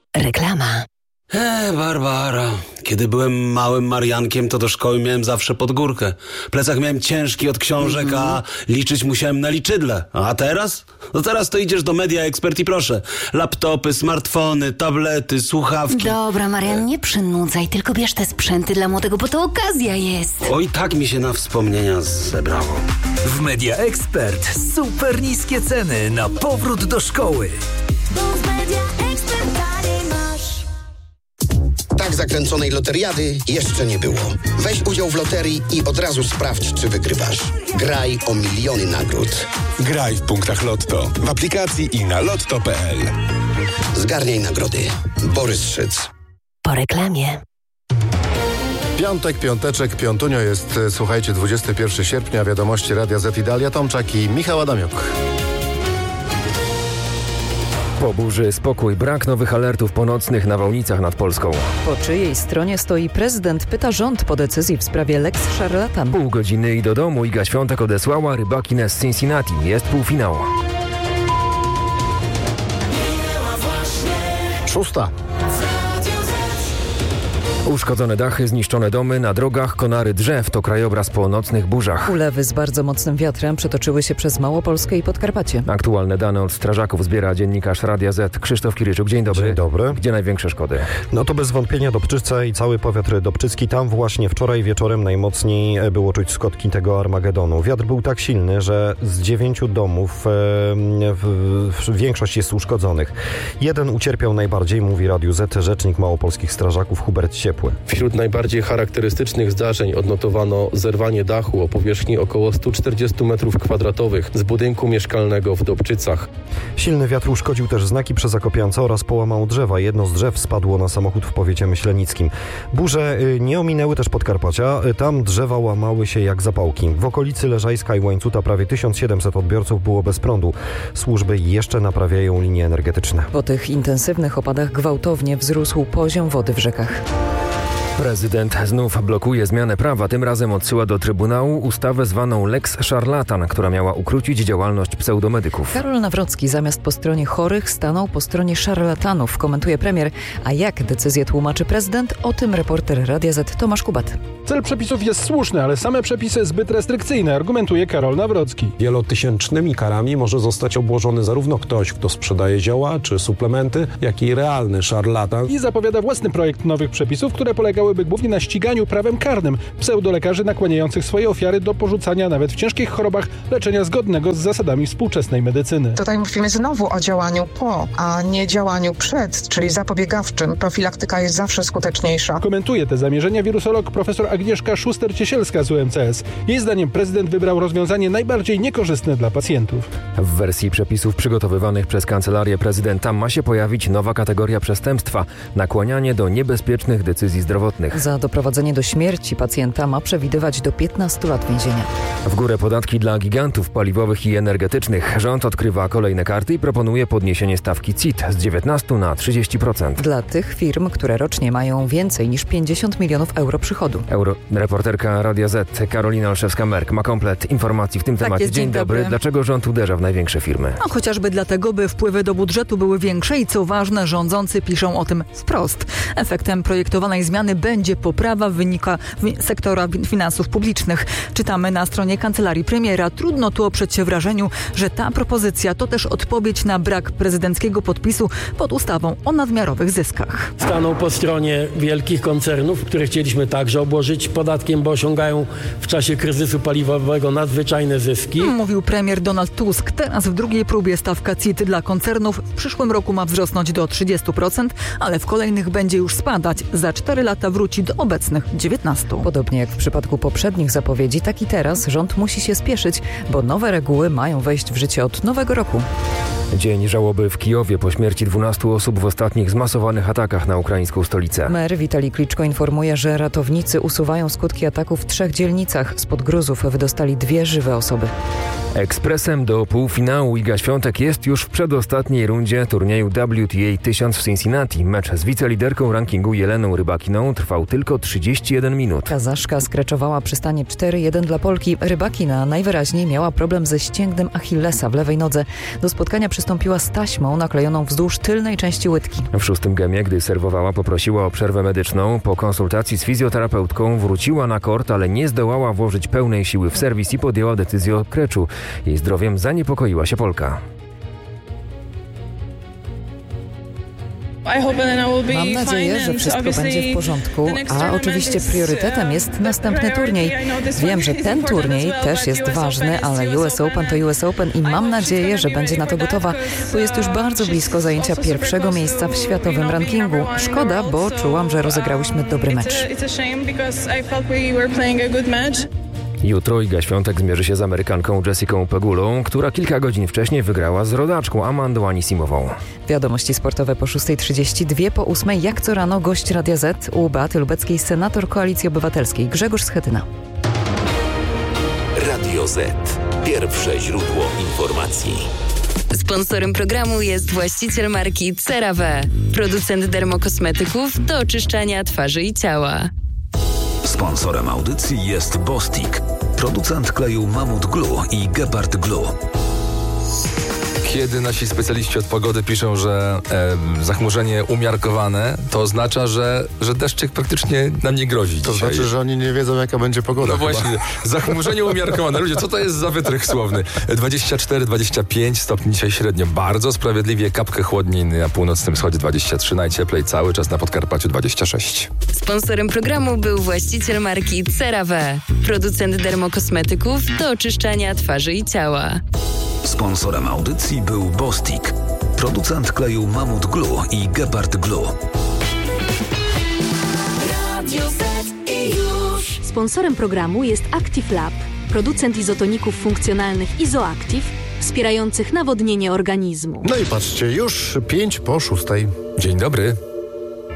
Reklama. Barbara, kiedy byłem małym Mariankiem, to do szkoły miałem zawsze pod górkę. Plecak miałem ciężki od książek, a liczyć musiałem na liczydle. A teraz? No teraz to idziesz do Media Expert i proszę. Laptopy, smartfony, tablety, słuchawki. Dobra, Marian, nie przynudzaj, tylko bierz te sprzęty dla młodego, bo to okazja jest. Oj, tak mi się na wspomnienia zebrało. W Media Expert super niskie ceny na powrót do szkoły. Tak zakręconej loteriady jeszcze nie było. Weź udział w loterii i od razu sprawdź, czy wygrywasz. Graj o miliony nagród. Graj w punktach Lotto, w aplikacji i na lotto.pl. Zgarniaj nagrody. Borys Szyc. Po reklamie. Piątek, piąteczek, piątunio jest, słuchajcie, 21 sierpnia, wiadomości Radia Z i Dalia Tomczak i Michał Adamiuk. Po burzy spokój, brak nowych alertów ponocnych na nawałnicach nad Polską. Po czyjej stronie stoi prezydent, pyta rząd po decyzji w sprawie Lex Szarlatan. Pół godziny i do domu. Iga Świątek odesłała rybakinę z Cincinnati. Jest półfinał. 6. Uszkodzone dachy, zniszczone domy, na drogach konary drzew to krajobraz po nocnych burzach. Ulewy z bardzo mocnym wiatrem przetoczyły się przez Małopolskę i Podkarpacie. Aktualne dane od strażaków zbiera dziennikarz Radia Z Krzysztof Kiryczuk. Dzień dobry. Dzień dobry. Gdzie największe szkody? No to bez wątpienia Dobczyce i cały powiat dobczycki. Tam właśnie wczoraj wieczorem najmocniej było czuć skutki tego Armagedonu. Wiatr był tak silny, że z 9 domów większość jest uszkodzonych. Jeden ucierpiał najbardziej, mówi Radiu Z rzecznik małopolskich strażaków Hubert Ciepły. Wśród najbardziej charakterystycznych zdarzeń odnotowano zerwanie dachu o powierzchni około 140 m2 z budynku mieszkalnego w Dobczycach. Silny wiatr uszkodził też znaki przy Zakopiance oraz połamał drzewa. Jedno z drzew spadło na samochód w powiecie myślenickim. Burze nie ominęły też Podkarpacia. Tam drzewa łamały się jak zapałki. W okolicy Leżajska i Łańcuta prawie 1700 odbiorców było bez prądu. Służby jeszcze naprawiają linie energetyczne. Po tych intensywnych opadach gwałtownie wzrósł poziom wody w rzekach. Prezydent znów blokuje zmianę prawa. Tym razem odsyła do Trybunału ustawę zwaną Lex Szarlatan, która miała ukrócić działalność pseudomedyków. Karol Nawrocki zamiast po stronie chorych stanął po stronie szarlatanów, komentuje premier. A jak decyzję tłumaczy prezydent? O tym reporter Radia Z Tomasz Kubat. Cel przepisów jest słuszny, ale same przepisy zbyt restrykcyjne, argumentuje Karol Nawrocki. Wielotysięcznymi karami może zostać obłożony zarówno ktoś, kto sprzedaje zioła czy suplementy, jak i realny szarlatan. I zapowiada własny projekt nowych przepisów, które polegałyby głównie na ściganiu prawem karnym pseudolekarzy nakłaniających swoje ofiary do porzucania nawet w ciężkich chorobach leczenia zgodnego z zasadami współczesnej medycyny. Tutaj mówimy znowu o działaniu po, a nie działaniu przed, czyli zapobiegawczym. Profilaktyka jest zawsze skuteczniejsza. Komentuje te zamierzenia wirusolog profesor Agnieszka Szuster-Ciesielska z UMCS. Jej zdaniem prezydent wybrał rozwiązanie najbardziej niekorzystne dla pacjentów. W wersji przepisów przygotowywanych przez Kancelarię Prezydenta ma się pojawić nowa kategoria przestępstwa – nakłanianie do niebezpiecznych decyzji zdrowotnych. Za doprowadzenie do śmierci pacjenta ma przewidywać do 15 lat więzienia. W górę podatki dla gigantów paliwowych i energetycznych. Rząd odkrywa kolejne karty i proponuje podniesienie stawki CIT z 19 na 30%. Dla tych firm, które rocznie mają więcej niż 50 milionów euro przychodu. Reporterka Radia Z Karolina Olszewska-Merk ma komplet informacji w tym temacie. Jest, Dzień dobry. Dlaczego rząd uderza w największe firmy? No, chociażby dlatego, by wpływy do budżetu były większe i co ważne, rządzący piszą o tym wprost. Efektem projektowanej zmiany będzie poprawa wynika sektora finansów publicznych. Czytamy na stronie Kancelarii Premiera. Trudno tu oprzeć się wrażeniu, że ta propozycja to też odpowiedź na brak prezydenckiego podpisu pod ustawą o nadmiarowych zyskach. Stanął po stronie wielkich koncernów, które chcieliśmy także obłożyć podatkiem, bo osiągają w czasie kryzysu paliwowego nadzwyczajne zyski. Mówił premier Donald Tusk. Teraz w drugiej próbie stawka CIT dla koncernów w przyszłym roku ma wzrosnąć do 30%, ale w kolejnych będzie już spadać. Za 4 lata wróci do obecnych 19%. Podobnie jak w przypadku poprzednich zapowiedzi, tak i teraz rząd musi się spieszyć, bo nowe reguły mają wejść w życie od nowego roku. Dzień żałoby w Kijowie po śmierci 12 osób w ostatnich zmasowanych atakach na ukraińską stolicę. Mer Witalij Kliczko informuje, że ratownicy usuwają skutki ataków w 3 dzielnicach. Spod gruzów wydostali 2 żywe osoby. Ekspresem do półfinału Iga Świątek jest już w przedostatniej rundzie turnieju WTA 1000 w Cincinnati. Mecz z wiceliderką rankingu Jeleną Rybakiną trwał tylko 31 minut. Kazaszka skreczowała przy stanie 4-1 dla Polki. Rybakina najwyraźniej miała problem ze ścięgnem Achillesa w lewej nodze. Do spotkania przystąpiła z taśmą naklejoną wzdłuż tylnej części łydki. W 6. gemie, gdy serwowała, poprosiła o przerwę medyczną. Po konsultacji z fizjoterapeutką wróciła na kort, ale nie zdołała włożyć pełnej siły w serwis i podjęła decyzję o kreczu. Jej zdrowiem zaniepokoiła się Polka. Mam nadzieję, że wszystko będzie w porządku, a oczywiście priorytetem jest następny turniej. Wiem, że ten turniej też jest ważny, ale US Open to US Open i mam nadzieję, że będzie na to gotowa, bo jest już bardzo blisko zajęcia pierwszego miejsca w światowym rankingu. Szkoda, bo czułam, że rozegrałyśmy dobry mecz. Jutro Iga Świątek zmierzy się z Amerykanką Jessicą Pegulą, która kilka godzin wcześniej wygrała z rodaczką Amandą Anisimową. Wiadomości sportowe po 6:32, po 8:00 jak co rano gość Radia Z u Beaty Lubeckiej, senator Koalicji Obywatelskiej Grzegorz Schetyna. Radio Z. Pierwsze źródło informacji. Sponsorem programu jest właściciel marki CeraVe, producent dermokosmetyków do oczyszczania twarzy i ciała. Sponsorem audycji jest Bostik, producent kleju Mamut Glue i Gepard Glue. Kiedy nasi specjaliści od pogody piszą, że zachmurzenie umiarkowane, to oznacza, że deszczyk praktycznie nam nie grozi To dzisiaj. znaczy, że oni nie wiedzą, jaka będzie pogoda. No chyba. właśnie, zachmurzenie umiarkowane. Ludzie, co to jest za wytrych słowny? 24-25 stopni dzisiaj średnio. Bardzo sprawiedliwie, kapkę chłodniej na północnym wschodzie 23, najcieplej cały czas na Podkarpaciu 26. Sponsorem programu był właściciel marki CeraVe, producent dermokosmetyków do oczyszczania twarzy i ciała. Sponsorem audycji był Bostik, producent kleju Mamut Glue i Gepard Glue. Sponsorem programu jest Active Lab, producent izotoników funkcjonalnych Izoactive, wspierających nawodnienie organizmu. No i patrzcie, już 5 po 6:00. Dzień dobry.